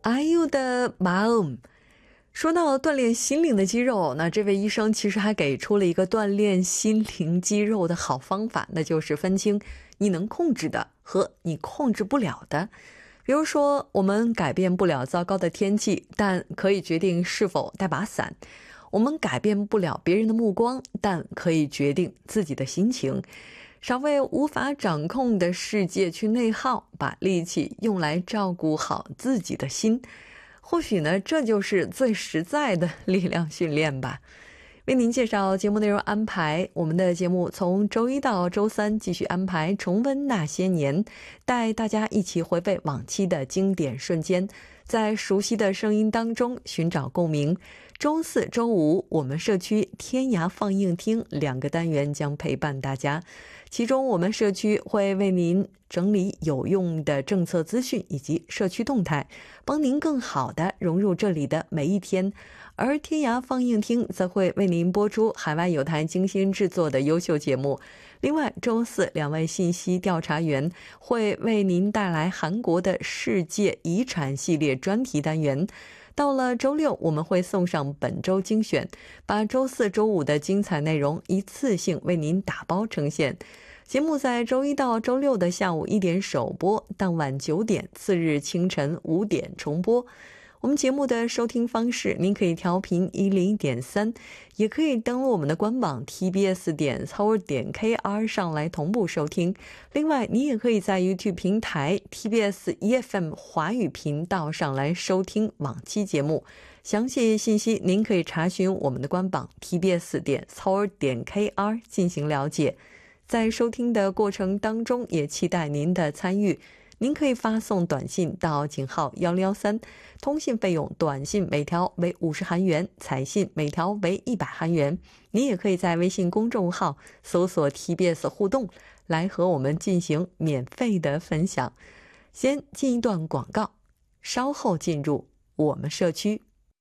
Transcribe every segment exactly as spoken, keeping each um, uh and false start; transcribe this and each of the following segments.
아유的마음。说到锻炼心灵的肌肉，那这位医生其实还给出了一个锻炼心灵肌肉的好方法，那就是分清你能控制的和你控制不了的。比如说，我们改变不了糟糕的天气，但可以决定是否带把伞；我们改变不了别人的目光，但可以决定自己的心情。少为无法掌控的世界去内耗，把力气用来照顾好自己的心。或许呢，这就是最实在的力量训练吧。为您介绍节目内容安排，我们的节目从周一到周三继续安排重温那些年，带大家一起回味往期的经典瞬间，在熟悉的声音当中寻找共鸣。周四周五我们社区天涯放映厅两个单元将陪伴大家，其中我们社区会为您整理有用的政策资讯以及社区动态，帮您更好地融入这里的每一天。而天涯放映厅则会为您播出海外有台精心制作的优秀节目。另外，周四两位信息调查员会为您带来韩国的世界遗产系列专题单元。到了周六，我们会送上本周精选，把周四周五的精彩内容一次性为您打包呈现。节目在周一到周六的下午一点首播，当晚九点，次日清晨五点重播。我们节目的收听方式，您可以调频一零一点三，也可以登录我们的官网 t b s 点 s o u r 点 k r 上来同步收听。另外，你也可以在 YouTube 平台 T B S E F M 华语频道上来收听往期节目。详细信息您可以查询我们的官网 t b s 点 s o u r 点 k r 进行了解。在收听的过程当中，也期待您的参与。您可以发送短信到井号一零一三，通信费用短信每条为五十韩元，彩信每条为一百韩元。你也可以在微信公众号搜索 T B S 互动，来和我们进行免费的分享。先进一段广告，稍后进入我们社区。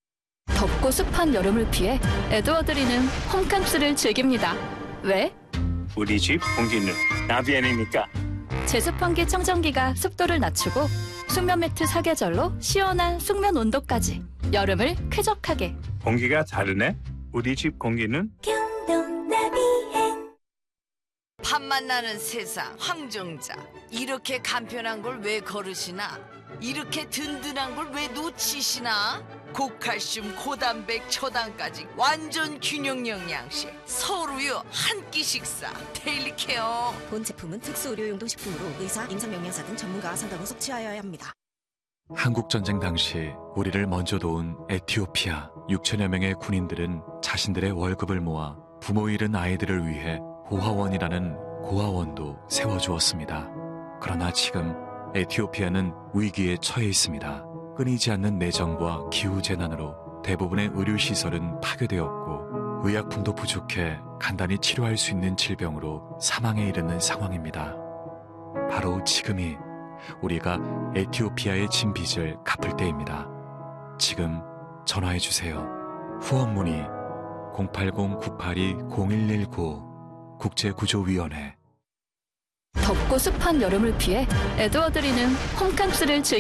덥고 습한 여름을 피해 에드워드리는 홈캉스를 즐깁니다. 왜? 우리 집 공기는 나비엔이니까. 제습환기 청정기가 습도를 낮추고 숙면 매트 사계절로 시원한 숙면 온도까지 여름을 쾌적하게. 공기가 다르네. 우리 집 공기는 경동 나비엔. 밥만 나는 세상 황정자. 이렇게 간편한 걸 왜 거르시나? 이렇게 든든한 걸 왜 놓치시나? 고칼슘, 고단백, 초당까지 완전 균형 영양식. 서울우유 한 끼 식사. 데일리 케어. 본 제품은 특수 의료용도 식품으로 의사, 임상영양사 등 전문가와 상담 후 섭취하여야 합니다. 한국전쟁 당시 우리를 먼저 도운 에티오피아 육천여 명의 군인들은 자신들의 월급을 모아 부모 잃은 아이들을 위해 고아원이라는 고아원도 세워주었습니다. 그러나 지금 에티오피아는 위기에 처해 있습니다. 끊이지 않는 내정과 기후재난으로 대부분의 의료시설은 파괴되었고 의약품도 부족해 간단히 치료할 수 있는 질병으로 사망에 이르는 상황입니다. 바로 지금이 우리가 에티오피아의 진 빚을 갚을 때입니다. 지금 전화해주세요. 후원 문의 공팔공 구팔이 공일일구 국제구조위원회. 덥고 습한 여름을 피해 에드워드리는 홈캉스를 즐깁니다.